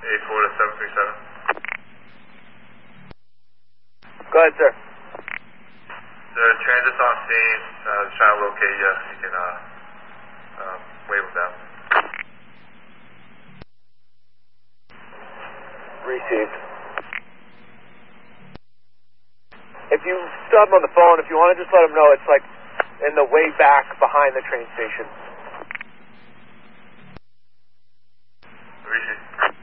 84 to 737. Go ahead, sir. The transit's on scene. Just trying to locate you. You can wave them down. Received. If you still have them on the phone, if you want to just let them know, it's like in the way back behind the train station. Received.